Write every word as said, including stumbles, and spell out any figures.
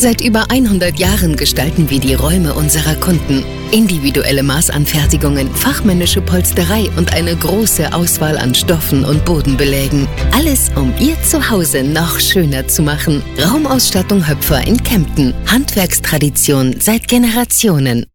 Seit über hundert Jahren gestalten wir die Räume unserer Kunden. Individuelle Maßanfertigungen, fachmännische Polsterei und eine große Auswahl an Stoffen und Bodenbelägen. Alles, um Ihr Zuhause noch schöner zu machen. Raumausstattung Höpfer in Kempten. Handwerkstradition seit Generationen.